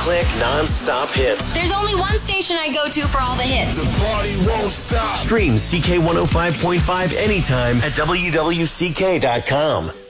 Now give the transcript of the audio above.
point-and-click non-stop hits. There's only one station I go to for all the hits. The party won't stop. Stream CK105.5 anytime at WWCK.com.